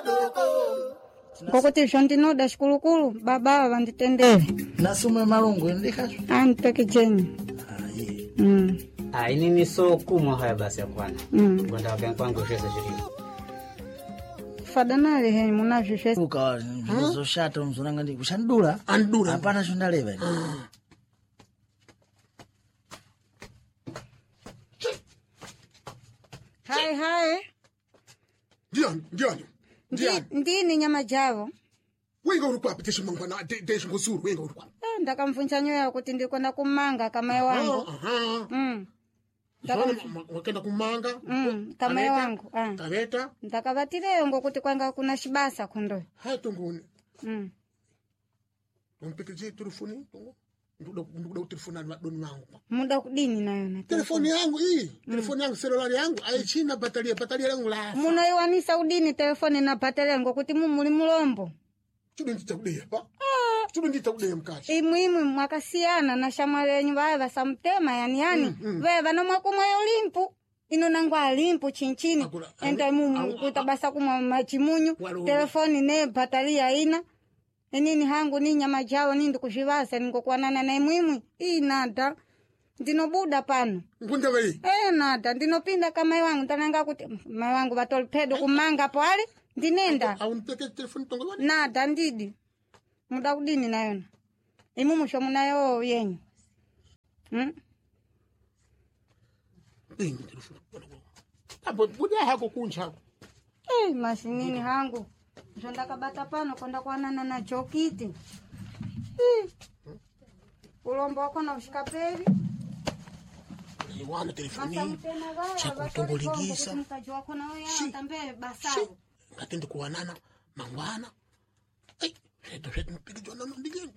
Kokote shantinoda shikulukulu baba vanditendele. Nasume malungu ndikacho. Anteke cheni. Inini so kumwa haya basi ya kwana. Gwanda wakengwangu shese shirika. Fadanale henyi munacho shese. Uka mzo shata mzonanga ndi kushandula. Andula. Hapana shundaleva. Hai. Ndiani. Ndini nyama javo. Wenga uri kwapi teshe mangwana teshe ngosuru wenga uri kwapi. Ndakamfuncha nyoya kuti ndikwenda kumanga kamae wangu. Wakenda kumanga. Kamae wangu. Taveta. Ndakavatireyo ngokuti kwanga kuna shibasa kundoyo. Hai tunguni. Mpekeze telefoni tungu. Ndukuda utelefona madoni wangu. Muda kudini nayo na. Telefoni yangu hii. Telefoni yangu cellular yangu aichina bataria yangu la. Muna yowanisa udini telefoni na bataria ngokuti mumuli mulombo. Chudo nditakudeya pa. Chudo nditakudeya mkashi. Muhimu mwakasiana na shamwalenyu baba samtema yani. Veva no mwakumwa Olimpu. Ino nangwa Olimpu chinchini. Enta mumu kutabasa kumwa machimunyu. Telefoni ne bataria ina. Enini hangu ni nyama jao nindu kushivasa ningokuanana na muhimu. Nada. Ndino buda pano. Ngunda wei. Nada. Ndino pinda kama wangu. Ntananga kuti mai wangu batolipedo kumanga pale. Ndinenda. Aunipeke telefoni tongo wani? Nada ndidi. Muda kudini na yona. Imumu shomu na yo yenyu. Telefoni. Abo buda hako kuncha hako. Masinini hangu. Shondaka bata pano konda kuanana na chokiti. Ulombo wako na ushikapeli. Wana telefoni. Chako tongo ligisa. Ngatende kuwanana. Mangwana. Sheto mpigijwa na ndigeni.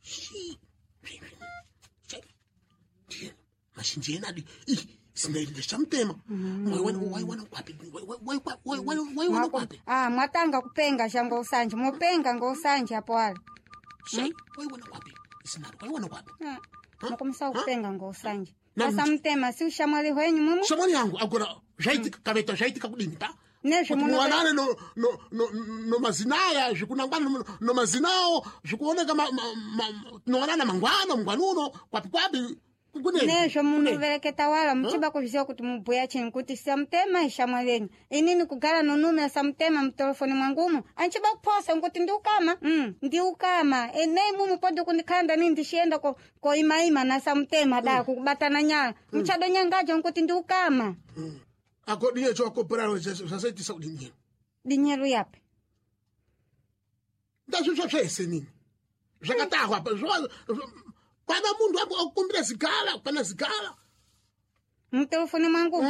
Mashinji nadi. Sinailisha mtema. Wana kwapi. Wana kwapi. Mwatanga kupenga shango usanje. Mupenga ngo usanje hapo wale. Wana kwapi. Sinari wana kwapi. Mwakumisa kupenga ngo usanje. Asa mtema si ushamwali wenyu mumu. Shamwali yangu agora jaiti kaveta jaiti kakudini pa. Nesho mwana no mazinaya jikunangwana no mazinao jikuoneka noonana mangwanuno kwapi Nesho mundu veleketa wala mchiba kuvizio kuti mubuya chini kuti samtema ishamwalenyu. Inini kugala nunume ya samtema mtelefoni mwangumu. Anchiba kuposa nkuti ndiukama. Enei mumu podo kunikanda nindi shienda ko ima na samtema da kukubatana nyala. Mchado nyangajo nkuti ndiukama. Ako diye choko poralo sasa iti saudi nyero. Dinyeru yapi? Ndazo chese nini? Jakataho hapa. Pana mundu hapo kumbira sigala, pana sigala. Mtelefoni mwangu.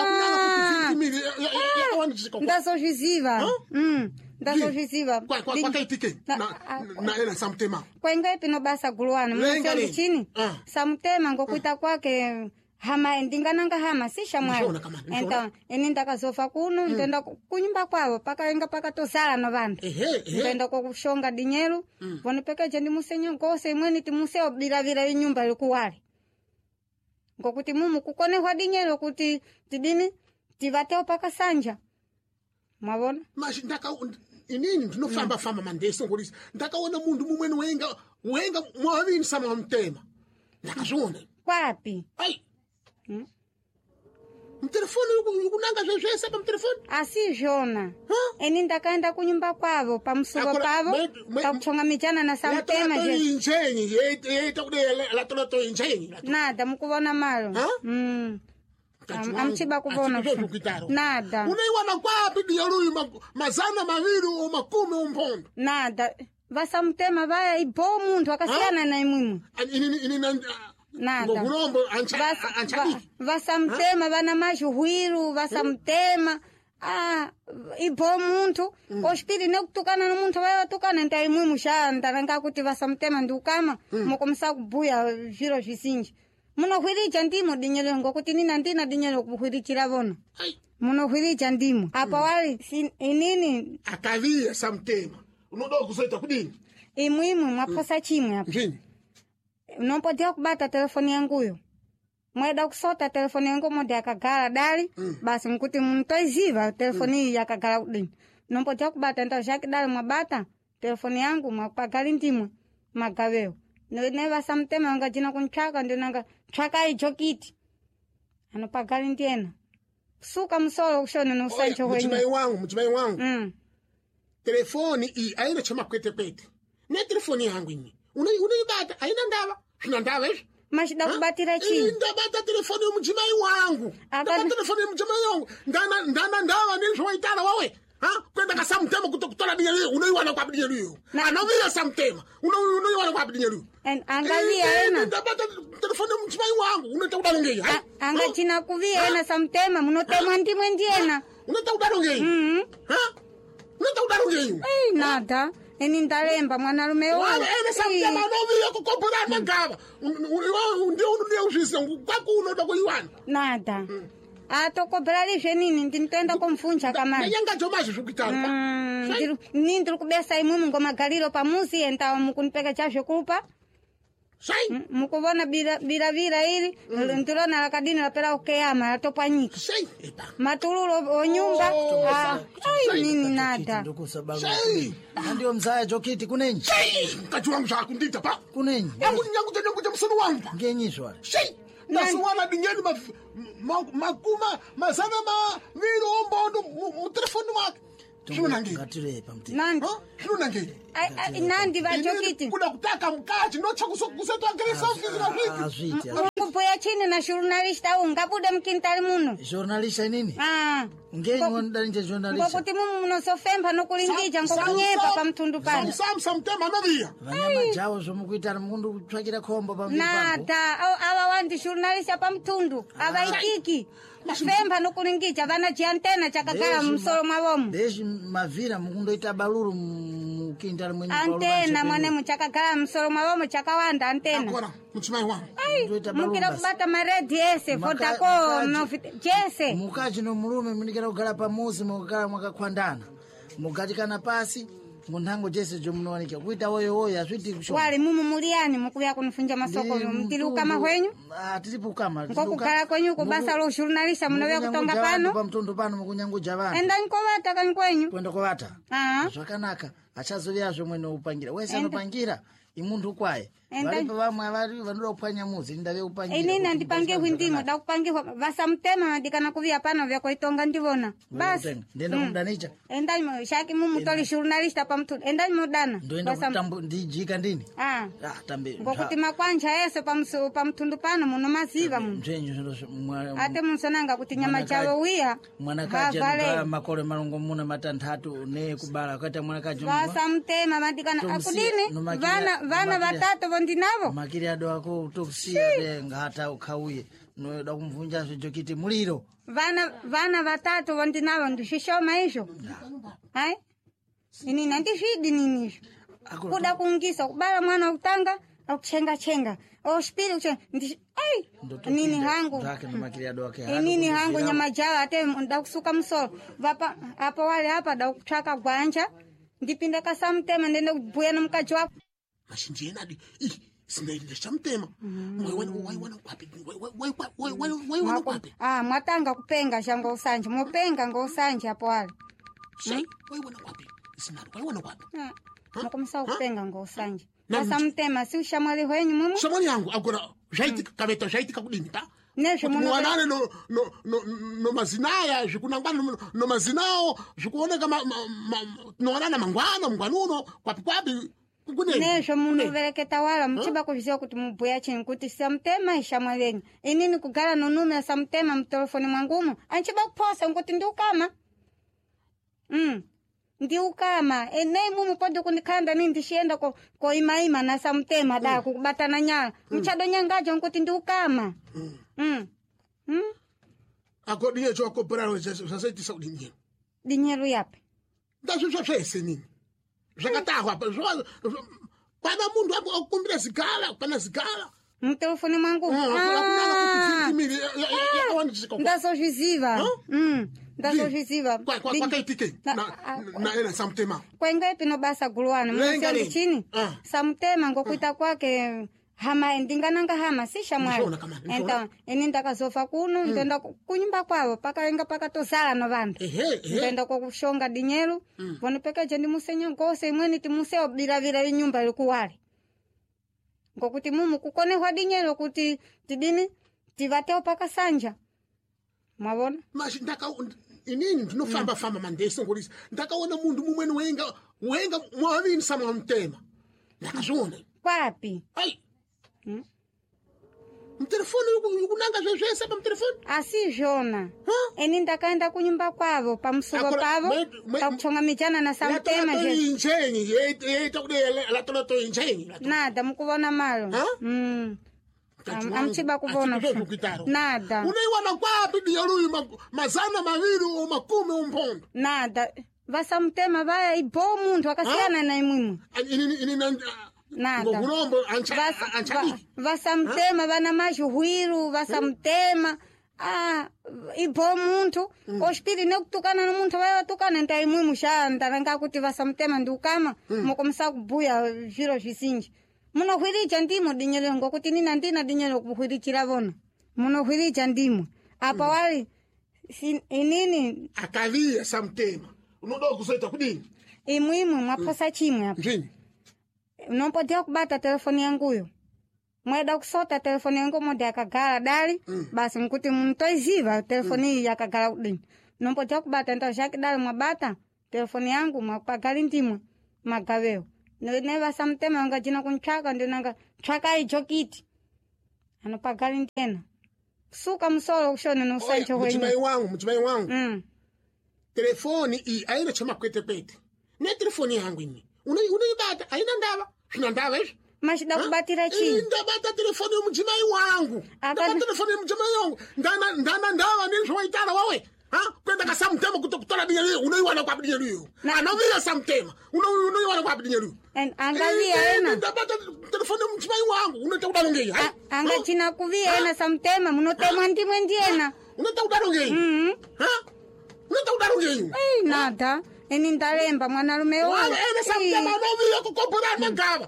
Ndazo jiziva. Ndazo jiziva. Kwa kaitike na ena samtema. Kwa ingepi no basa guluwana. Mwasyo chini. Samtema ngokuita kwake hama ndingananga hama sisha mwayo. Enta ndaka zofa kuno ndenda kunyumba kwao paka tosala no vandu. Ndenda kushonga dinyeru. Vonipeke ndi musenyo ngose imweni ti museo biravira inyumba ilikuwali. Ngokuti mumu kukone kwa dinyeru kuti tidini tivateo paka sanja. Mwabona? Mashi ndaka inini ndinofamba mandeso ngolisi. Ndakaona mundu mumweni wenga mwavini sama mtema. Ndakazona. Kwapi? Mtelefoni ukunanga zvezvese pa mtelefoni? Asi jona. Eni ndakaenda kunyumba kwavo pamusuko pavo pakuchonga mijana na samtema je. Injenyi yeita kude la to injenyi. Nada mukubona malo. Amchiba kubona. Nada. Unaiwana kwapi diyalu mazana maviri o makumi umpondo. Nada. Vasamtema vaya ibo muntu akasiana na imwimu. Ini nada. Ngurombo Vasamtema vana majuhiru vasamtema ibo muntu ospiri nekutukana no muntu vaya tukana ntai mwimu shanda ranga kuti vasamtema ndukama mukomisa kubuya viro visinji muno hwirija ndimo dinyelo ngokuti nina ndina dinyelo kuhwirijira vona muno hwirija ndimo apa wali inini akavia samtema unodo kusaita kudini imwimu mwaposa chimwe hapa unopodia kubata telefoni yanguyo mweda kusota telefoni yangu mode akagala dali basi mkuti mtoiziva telefoni yakagala kudini nompotea kubata nta shakidala mwabata telefoni yangu mwapagali ndimwe magaweo neva samtema wanga jina kunchaka ndio nanga chaka icho kiti anopagali ndiena suka msolo kushona no sancho wenye mchimai wangu telefoni hii aina chama kwete ne telefoni yangu ini unaibata aina ndawa shina ndawa hivi mashida kubatira chini ndabata telefoni ya mchimai wangu ndabata telefoni ya mchimai wangu ndana ndawa nisho waitala wawe kwenda ka samtema kutola dinyo unaiwana kwa dinyo hiyo anavia samtema unaiwana kwa dinyo hiyo angalia ena ndabata telefoni ya mchimai wangu unataudarongea angachina kuvia ena samtema munotemwa ndimwe ndiena unataudarongea unataudarongea nada eni ndalemba mwanalume wangu ene samtema novia kukompora magaba ndio uzisa kwakuno ndakuiwana nada atokobelalishe nini ndimtenda kumfunja kama nyanga jomaje zvikutara ndiri kubesa imumu ngomagaliro pamuzi enta mukunipeka chasho kupa sai mukubona bila ili ndirona lakadini lapela ukeyama latopanyika sai matululo onyumba nini nada sai ndio mzaya jokiti kunenyi kati wangu zakundita pa kunenyi yangu msunu wangu ngenyishwa sai nasuwana dingeni makuma mazana vilo ombondo mu telefoni wake katire pamti nandi vajokiti kuna kutaka mkaji nocha kuseto angelesa ofisi na kupoya chini na journalista ungabude mkintali muno journalista nini ngenyi ndanje journalista ngokuti mumu munosofemba nokulingija ngokunyepa pamtundu pano samtema novia vanyama jawo zomukuitana mundu kutsvakira khombo pamtundu nada awa wandi journalista pamtundu avaitiki femba nokulingija vana chiantena chakagala msolo mwavomo deshi mavira mukundoita baluru mukindali mwenye antena mwane muchakagala msolo mwavomo chakawanda antena akora mchimai wangu mukira kubata maredi ese fotako jese mukaji no mulume munikira kugala pamuzi mukagala mwakakhwandana mugatikana pasi munhango jese jomunowanika kuita woyo azviti kusho wali mumu muliani mukuya kunifunja masoko mtili ukama kwenyu tilipo ukama ngokukala kwenyu kubasa lo journalista munowe kutonga pano pamtundu pano mukunyanguja vana enda nkovata kan kwenyu kwenda kovata zvakanaka achazoviyazvo mwene upangira wese anopangira imuntu kwaye valipo vamwe avari vanoda kupwanya muzi ndave upangira inini andipangirwa ndimo da kupangirwa vasamtema madikana kuvia pano vyakoitonga ndivona basi ndenda kumdanicha endani shaki mumu toli journalista pamtundu endani mudana ndoenda kutambo ndijika ndini tambe ngokuti makwanja yese pamtundu pano muno maziva muno njenje ate musonanga kuti nyama chawo wiya mwanakaje ngala makole malongo muna matanthatu ne kubala kwata mwanakaje vasamtema madikana akudini vana vatatu vondinavo makiri ado ako utokusiya ngata ukhauye noda kumvunja jokiti muliro vana vatatu vondinavo ndishishoma izvo hai ini nandifidi nini kuda kuungisa kubala mwana utanga akuchenga ospiri nini hangu nini hangu nyama jawa ate ndakusuka msolo vapa apo wale hapa dakuchaka gwanja ndipinde kasamtema ndende kubuya nomkaji wako mashinjena sinaile chamtema waiwana kwapi mwatanga kupenga shango usanje mupenga ngo usanje hapo wale waiwana kwapi sinalo waiwana kwapi mukumsa kupenga ngo usanje kasamtema si ushamwali wenyu mumu shamwali yangu agora jaiti kabeta jaiti kakudini ta nesho muwanane no mazinaya zikunangwana no mazinao zikuoneka nowanana mangwanuno kwapi nesho mundu vereketa wala mchiba kuvizia kuti mubuya chini kuti samtema ishamwalenyu inini kugala nonume ya samtema mtelefoni mwangumu anchiba kuposa nkuti ndiukama ndiukama enei mumu podi kunikanda nini ndishienda ko imaima na samtema da kukubatana nyala mchado nyangajo nkuti ndiukama ako dinye cho kopera zasaiti sa dinye dinyeru yapi ndazo zvese nini zvakatahwa pana mundu akukumbira zigala pana zigala mtelefoni mwangu ndazozviziva ndazozviziva kwakaitike na ena samtema kwengepi no basa guluwana musendu chini samtema ngokuita kwake hama ndingananga hama sisha mwali enta ini ndakazofa kuno ndenda kunyumba kwavo pakaenga pakatozala no vantu ndenda kushonga dinyeru vonipekeje ndimusenya ngose imweni timuseo biravira inyumba likuwali ngokuti mumu kukonehwa dinyeru kuti tidini tivateo pakasanja mwabona mashi inini ndinofamba famba mandese ngolisa ndakaona mundu mumweni wenga mwavini sama mtema ndakazviona kwapi ai mtelefoni ukunanga zvese pa mtelefoni asizvona eni ndakaenda kunyumba kwavo pamusuko pavo pakuchonga mijana na samtema je injenyi yeita kuti latoloto injenyi nada mukuvona malo amchiba kuvona nada unaiwana kwapi diyaluyi mazana maviri o makumi umpondo nada vasamtema vaya ibo muntu akasiyana na imwimwe nada vasamtema vana majuhwiru vasamtema ibo muntu ospiri nekutukana nomuntu vayatukana nta imwimwe shandaranga kuti vasamtema ndiukama mukomesa kubuya zviro zvisinji munohwirija ndimo dinyelo ngokuti nina ndina dinyelo kuhwirichira vona munohwirija ndimo apa wali inini akaviya samtema unoda kuzoita kudini imwimwe mwaposa chimwe apa unopodia kubata telefoni yanguyo mweda kusota telefoni yangu mode akagala dali basi mkuti mtoiziva telefoni hii yakagala kudini unopodia kubata nta shaki dali mwabata telefoni yangu mwapagali ndimwe magaveo neva samtema wanga jina kunchaka ndio nanga chaka icho kiti anopagali ndena suka msolo kushona no sancho wenye mchimai wangu telefoni hii aina chama kwete ne telefoni yangu ini unaibata aina ndava shina ndava hizo mashida kubatira chini ndabata telefoni ya mchimai wangu ndabata telefoni ya mchimai wangu ndana ndava nilishwaitala wawe kwenda ka samtema kutola dinyeli unaiwana kwa dinyeli anavia samtema unaiwana kwa dinyeli angalia ena ndabata telefoni mchimai wangu unataka udalongea anga china kuvia ena samtema munotemwa ndimwe ndiena unataka udalongea unataka udalongea nada eni ndalemba mwanalume wangu ena samtema anavia kukompora magava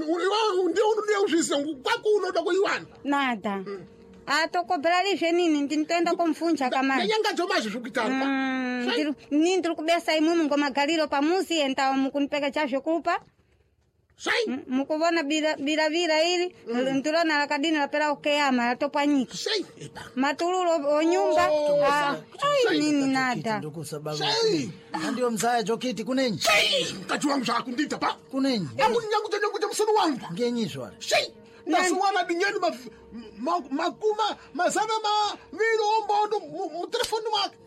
ndio uzisa kwako unoda kuiwana nada atokobheralisve nini ndinitoenda komfunja kamani nyanga jomazi zvukutara nini ndiri kubesa imwimwe ngomagaliro pamusi enta mukunipeka chavyo kupa sai mukuvona biravira ili ndirona lakadini lapera ukeyama latopwanyika sai matululo onyumba nini nada sai ndio mzaya jokiti kunenyi sai mkaji wangu zvakundita pa kunenyi yangu msonu wangu ngenyizwa sai nasuwana dinyeni makuma mazana maviri ombondo mutelefoni wake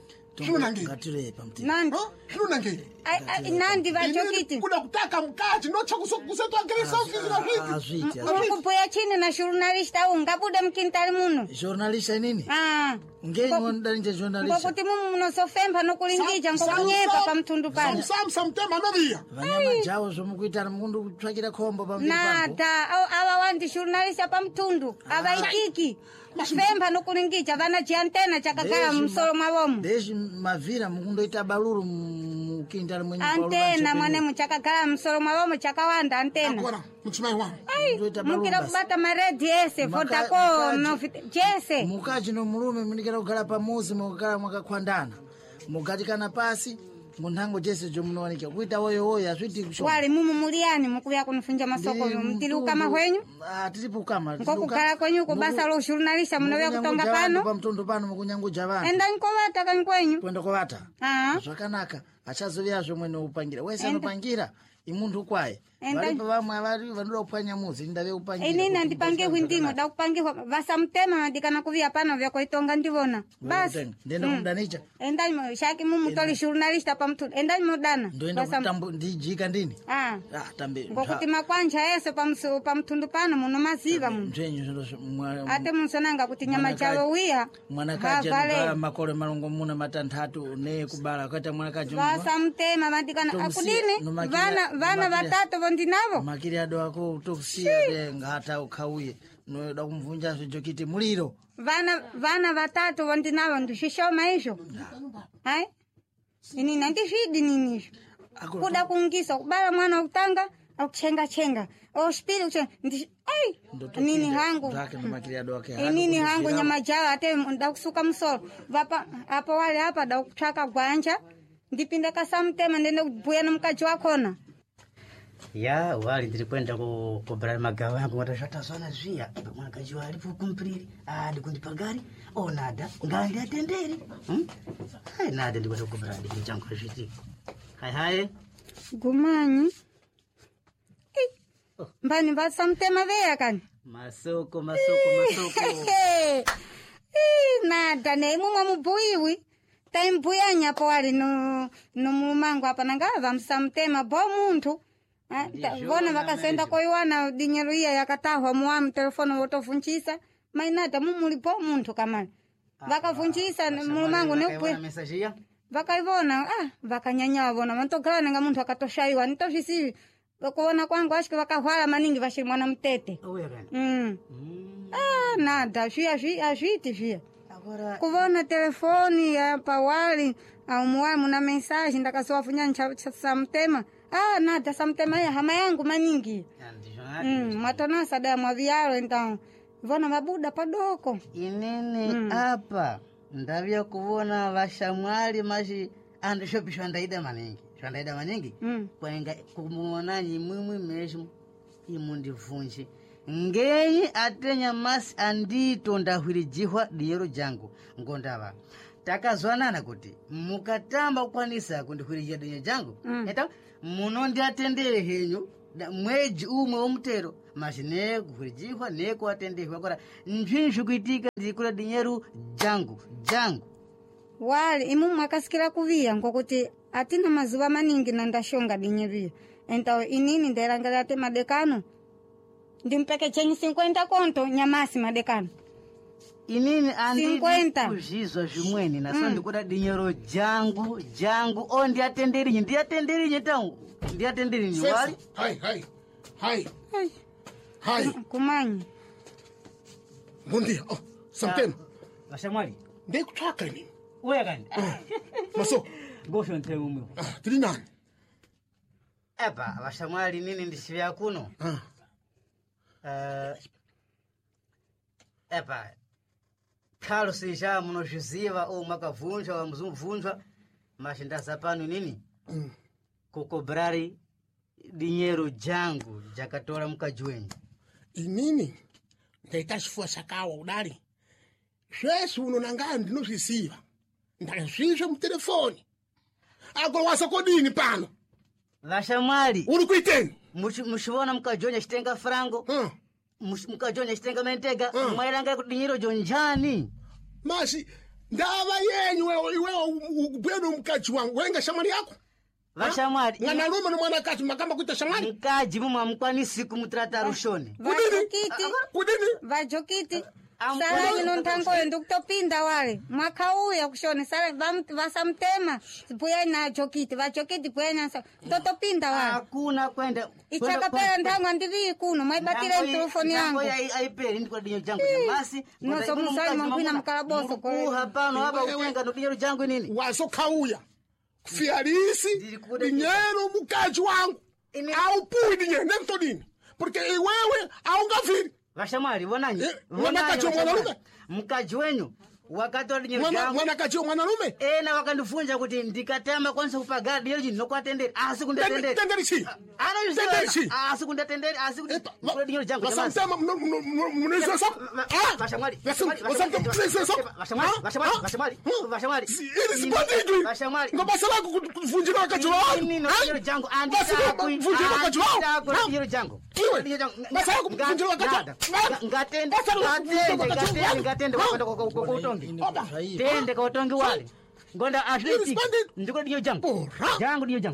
nandi vachokiti kuda kutaka mkaji nocha kusetwangelesa kubuya chini na journalista ungabuda mkintali muno journalista nini ngenondalinje journalista ngokuti mumu munosofemba nokulingija ngokunyepa pamtundu pano samtema novia vanyama jawo zomukuitana mundu kutsvakira khombo nada awa wandi journalista pamtundu avaitiki femba nokulingija vana chiantena chakagala msolo mwavomo ndezi mavira mukundoita balulu mukindali mwenye antena mwanemu chakagala msolo mwavomo chakawanda antena akora mchimai wangu mukira kubata maredi ese fotako jese mukaji no mulume munikira kugala pamuzi mukagala mwakakhwandana mugatikana pasi munhango jese jomunowanika kuita woyo azviti kusho wali mumu muliani mukuya kunufunja masoko mtili ukama hwenyu tilipo ukama ngokukala kwenyu kubasa lo journalista munowe kutonga pano pamtundu pano mukunyanguja vanhu enda nkovata kankwenyu kwenda kovata zvakanaka achazovyazvo mwene upangira wese anopangira imuntu kwaye varipo vamwe avari vanoda kupwanya muzi ndave upangira inini andipangirwi ndimo da kupangirwa vasamtema madikana kuvia pano vyakoitonga ndivona basi ndenda kumudanicha endani shaki mumu toli journalista pamtundu endani mudana ndoenda ndijika ndini tambe ngokuti makwanja ese pamtundu pano muno maziva muno ate musonanga kuti nyama chalo wiya mwanakaje makole malongo muna matanthatu ne kubala kwata mwanakaje vasamtema madikana akudini vana vatatu vondinavo makiri ado ako utokusiya ngata ukhauye noda kumvunja jokiti muliro vana vatatu vondinavo ndishishoma izvo hai ini nandizvidi ninisho kuda kuungisa kubala mwana utanga chenga ospili ai nini hangu nini hangu nyama jala ate ndakusuka msoro vapa hapo wale hapa ndakutaka gwanja ndipinde kasamtema ndende kubuya na mkaji wakona ya wali ndilikwenda kubra magawa yangu watashata sana zia mkaji wali kumpriri ndikundipa gari nada ngandi atenderi hai nada ndikwenda kubra ndichangu shiti hai gumanyi mbani vasamtema veya kani masoko nada neimumwa mubuiwi taimbuyanya po wali no mulumangu apa nangava msamtema bo muntu vona vakasenda koiwana dinyeru iya yakatahwa muwamu telefoni wotofunchisa mainata mumuli po muntu kamali vakafunchisa mulumangu neupwe vakaivona vakanyanya vona mantogala nga muntu akatoshaiwa nitosisivi kuona kwangu ashike vakahwala maningi vashiri mwana mtete nada ashiti via kuvona telefoni ya pawali au muwamu na mensaji ndakasowafunyani cha samtema nada samtema ya hama yangu maningi matonasa da mwavialo entao vona mabuda padoko inene hapa ndavya kuvona vashamwali mashi andishopishwa ndaida maningi kwenga kumuonanyi mwimwi meshu imundivunji ngenyi atenya masi andito ndahwirijihwa diyero jangu ngondava takazwanana kuti mukatamba kukwanisa kundihwirijia diyero jangu eta munondi atendere henyu mweji umwe omutero mashi nekuhwirijihwa nekuatendehwa kora nzvinji kuitika ndikula dinyeru jangu wali imu mwakasikira kuviya ngokuti atina mazuva maningi nandashonga dinyeruya enta inini nderangalira te madekano ndimpeke chenyi 50 konto nyamasi madekano inini andikuzhizwa zvimweni naso ndikuda dinyero jangu ndiatenderinyi tangu ndiatenderinyi wali hai kumanyi mundia samtema vashamwali ndikutsvaka inini uya kani maso ngosho ntemumwe tiri nani epa vashamwali nini ndisivya kuno epa khalo sija munozviziva mwakavunjwa wamuzumvunjwa mashindaza pano nini kukobrari dinyero jangu jakatora mukaji wenyu inini ndaita chifuwa chakawa udari zvese uno nangayo ndinozvisiva ndakazvizva mutelefoni agowasa kodini pano vashamwali uri kuiteni muchivona mukajonya chitenga frango mukajonya chitenga mentega mwairanga kuti dinyero jonjani mashi ndava yenyu iwewe ubweno mukaji wangu wenga shamwali yako vashamwali mwanarume nomwanakadzi makamba kuita shamwali mkaji mumamukwanisi kumutrata rushoni kudini vajokiti sala ino ntangoyo ndikutopinda wale mwakauya kushoni sala vasamtema buya na jokiti vajokiti buya na totopinda wale hakuna kwenda ichakapela ntango andivii kuno mwaibatile telefoni yangu aipeli ndikwa dinyo jangu nyamasi noso musali mwakwina mkalaboso hapano hapa utenga ndo dinyo jangu nini waso kauya kufiarisi dinyeru mukaji wangu aupui dinyeru nemtodini porque iwewe aungaviri vashamwali vonanyi mwanakaji mwanarume mkaji wenyu wakati wa dinyeru jangu mwanakaji mwanarume na wakandifunja kuti ndikatamba kwanza kupagara dinyeru jini nokuatenderi asikundetenderi tenderi chi asikundetenderi asikundetenderi dinyeru jangu wasamtema mnizwa soko vashamwali vashamwali ili sipatidwi ngobasa lako kuvunjira wakaji wao dinyeru jangu vunjira wakaji wao dinyeru jangu basa lako kuvunjira wakaji wao ngatende tende kwa utongi wale ngonda athletic ndiko dinyo jangu dinyo jangu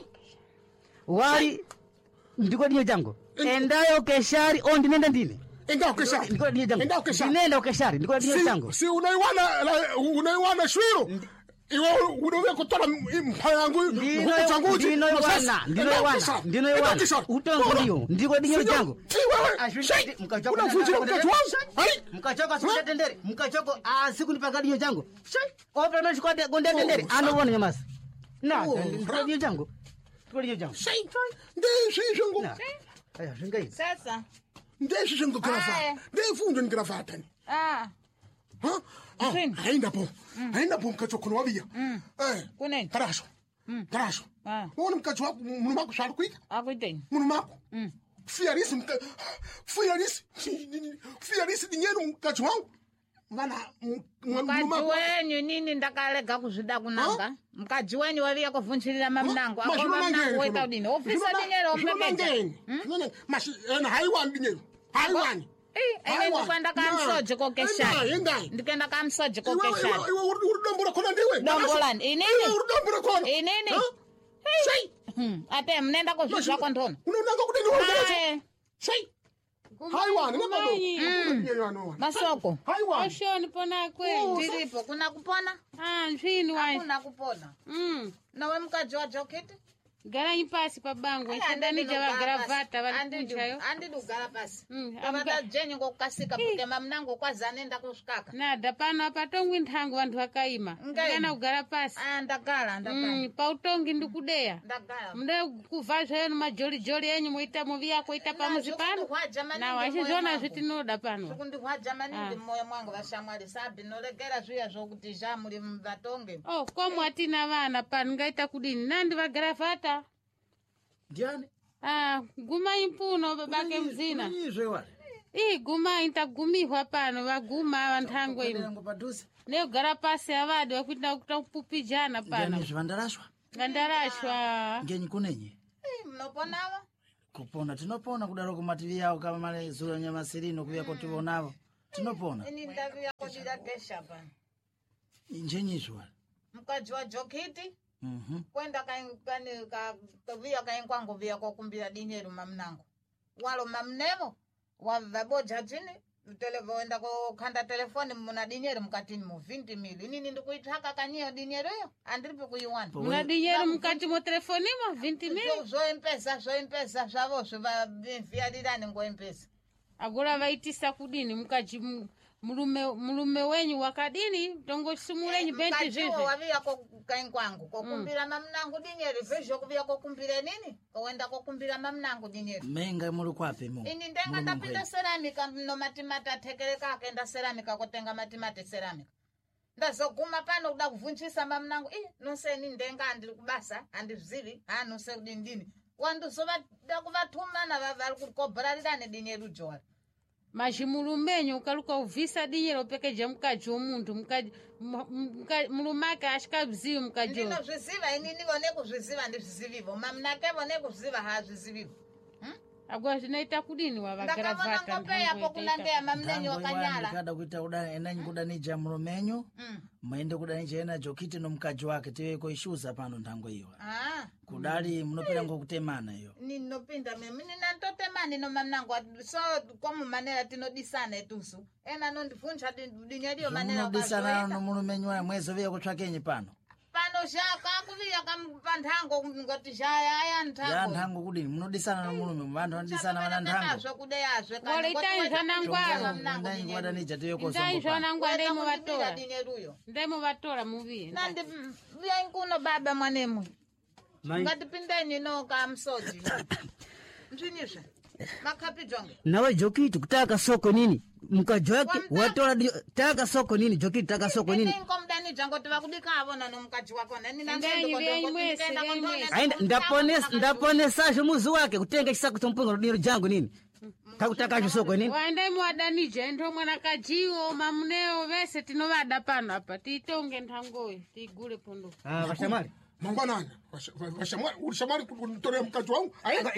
wali ndiko dinyo jangu endayo keshari ondi nenda ndine endao keshari ndiko dinyo jangu nenda keshari ndiko dinyo jangu si unaiwana shwiro iwe udowe kutola mpayangu ndino iwana utongo ndiyo ndiko dinyo jangu mukachoko asikundetendere mukachoko asikundipanga dinyo jangu opemeshikondetendere anovona nyamasi na dinyo jangu Tukolije jangu. Sei. Ndesi shingo. Aya, shingai. Sasa. Ndesi shingo gravata. Ndefunde ngravata ni. Ah. Ha? Ainda po mkacho kuno wabia. Kuneni? Karasho. Karasho. Wona mkacho wako munu mako shari kuita? Akuiteni. Munu mako. Fiarisi dinyeru mkacho wangu. Ngana mkaji wenyu nini ndakalega kuzvida kunanga mkaji wenyu wavia kuvunchirira mamnango ako mamnango weka udini ofisa dinyero mpekeja ena haiwani dinyero haiwani ine ndikwenda kamsoje kokeshani ndikenda kamsoje kokeshani urudombora kona ndiwe dombolani inini urudombora kona inini sei ate mnenda kuzvizva kondono unonanga kudeni urudombora sei haiwani masoko oshoni pona kweli ndiripo kuna kupona nzvini wai kuna kupona nawe mkaji wa joketi garanyi pasi pabango isandanija vagaravata valikunjayo andidi ugara pasi avada jenyi ngokukasika pukema mnango kwazanenda kusvikaka nada pano apatongwi nthango vantu vakaima ngana kugara pasi ndagara pautongi ndikudeya ndagara mude kuvazva yenu majolijoli enyu moita muvi yako ita pamuzi pano nawo achizvona zvitinoda pano zvikundihwadza maningi mmoyo mwangu vashamwari sabi noregera zviya zvokuti zhamuri vatonge komu atina vana pano ngaita kudini nandi vagaravata Ndiani? Guma impuno babake mzina. Izwe wale. Guma intagumihwa pano vaguma vanthango ino. Leo gara pasi avadi wakuita kupupijana pano. Ngeni zvandarashwa. Ngandarashwa. Ngeni kunenye. Mnoponawa? Kupona tinopona kudaro ku mativi yawo kama male zulu nyama sirino kuya kotivonavo. Tinopona. Ini ndavi yako dilagesha pano. Injenyizwe wale. Mkaji wa jokiti? Kwenda kavia kainkwangu via kokumbira dinyeru mamnango walo mamnemo wavaboja chini televoenda kokanda telefoni muna dinyeru mkatini mu 20 mili nini ndikuitaka kanyiyo dinyeru yo andiripi kuiwana muna dinyeru mkati mo telefoni mo 20 mili zoempesa zvavosvo vaviadirani ngoempesa agora vaitisa kudini mkaji mulume wenyu wakadini tongo sumulenyi benti vivi wavia kainkwangu kokumbira mamnangu dinyeri vesho kuvia kokumbira nini kowenda kokumbira mamnangu dinyeri menga mulu kwape mu ini ndenga ndapinda ceramika no matimata tekeleka akenda ceramika kotenga matimate ceramika ndazoguma pano kuda kuvunchisa mamnangu noseni ndenga andiri kubasa andizvizivi nose kudindini wanduzova dakuvatumana vavari kukobrarirane dinyeri ujowari majimulumenyo ukaluka uvisa dinyero pekeja mkaji womuntu mulumake ashikazivi mkaji ndinozviziva inini vone kuzviziva ndizvizivivo mamnake vone kuzviziva haazvizivivo agwa zvinoita kudini wavagaravata ndakavona ngopeyapo kunangeya mamnenyu wakanyala kada kuita udani enanyi kudanija mulumenyu muende kudanija ena jokiti no mkaji wake tiweko ishuza pano nthango iwa kudali munopera ngokutemana iyo ninopinda mimi ninantotemani no mamnango so komu manera tinodisana etusu ena nondivunja dinyeriyo manera disana no mulumenyu wa mwezo vya kutswakenyi pano shaka kuviya kampanthango ngoti shaya aya nthango ya nthango kudini munodisana no mulume vantu vanodisana wana nthango zvokudeyazve waleitaizva nangwaro ndanyi kwadanija tiweko ndaizva nangwaro ndemo vatora dinyeruyo ndemo vatora muvi nandi viya inkuno baba mwanemu ngatipindeni no kamsoji mzvinizve makapi jonge nawe jokiti kutaka soko nini mkaji wake watola taka soko nini jokiti taka soko nini inkomdani jango tivakudika avona no mkaji wako nani ndaponesa muzi wake kutenga chisako chompunga rodiro jangu nini kakutaka soko nini waende mwadanije ndo mwana kajiwo mamneo vese tinovada pano apa titonge nthangoyo tigule pondo vashamali mangwanani ushamari kutolea mkaji wangu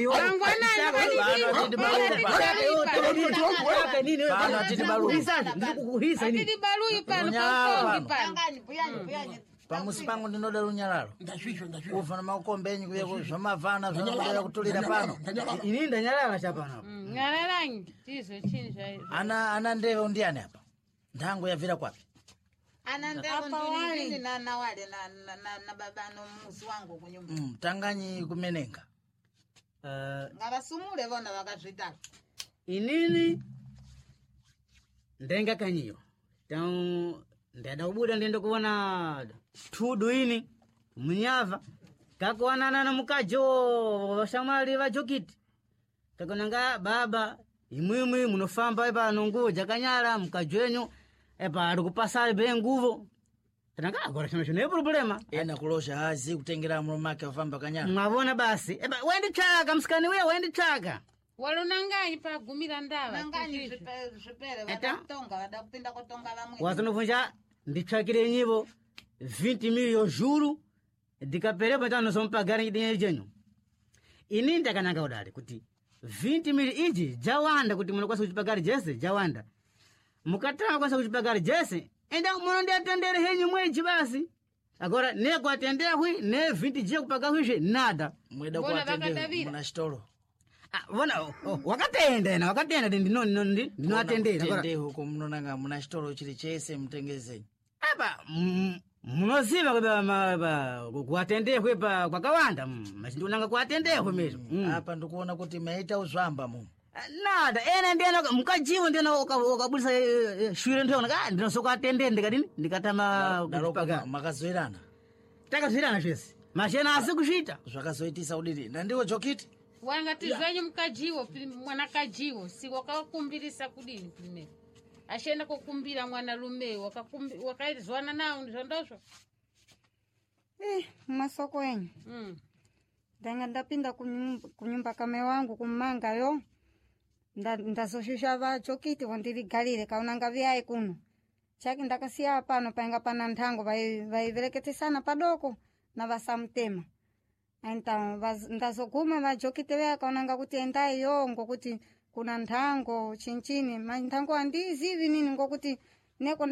pamusi pangu ndinoda lunyalalo uva na makombenyi kuyeko zvamavana zvinodera kutolera pano ini ndanyalala chapano nyalalanyi tizo chini zvaizo ana ndevo ndiani apa nthango yabvira kwapi anandevondini na wale na baba no muzi wangu kunyumba tanganyi kumenenga ngavasumule vona vakazvitala inini ndenga kanyiyo ndada kubuda ndiende kuona thudu ini munyava kakuwanana na mukajo washamwali wa Jokiti kakonanga baba imwimwi munofamba pano nguja kanyala mukajwenyu epa ali kupasali be nguvo tananga agora chino ne problema ena kulosha hazi kutengera mlomake wafamba kanyala mwavona basi eba wendi chaka msikani wewe wendi chaka walonanganyi pa gumira ndawa nanganyi zvipere wadakutonga wadakupinda kutonga vamwe wazonovunja ndichakire nyivo 20 milioni juru dikaperepo tano sompagari dinye jenyu ini ndakananga udali kuti 20 milioni iji jawanda kuti munokwasa kuchipagari jese jawanda mukatama kwasa kuchipagari jese enda munondi atendere henyu mweji basi agora ne kuatendea hui ne 20 jia kupaga huishe nada mweda kuatendea muna stolo vona wakatenda ndinoatendera atende huko mnonanga muna stolo chili chese mtengezeni apa munoziva kuatendea kwepa kwakawanda machindiunanga kuatendea kwemezo apa ndikuona kuti maita uzvamba mu nada ena ndiana mukajiwo ndiana ukabulisa shwire ndiona ndinosokuatendea ndikadini ndikatama kupaga makazoirana takazoirana zvese machena asi kuchita zvakazoitisa udini nandiwo Jokiti wangati zvenyu mukajiwo mwana kajiwo si wakakumbirisa kudini primero ashenda kukumbira mwana rume wakaizwana nawo ndizvondozvo masoko enyu ndanga ndapinda kunyumba kame wangu kumanga yo ndazoshusha va Jokiti wandirigalire kaunanga vyai kuno chaki ndakasiya pano painga pana nthango vaivereketesana padoko na vasamtema então ndazoguma va Jokiti vya kaunanga kuti endai yo ngokuti kuna nthango chinchini nthango andizivi nini ngokuti neko